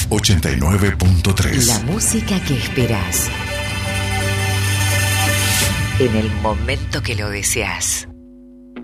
89.3. La música que esperas en el momento que lo deseas.